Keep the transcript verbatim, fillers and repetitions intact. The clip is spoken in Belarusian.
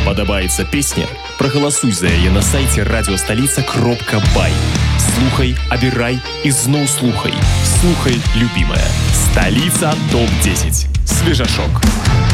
Падабаецца песня? Прагаласуй за яе на сайце радиосталица кропка бай. Слухай, абірай і зноў слухай. Слухай, любимая. Столица топ десять. Свежашок.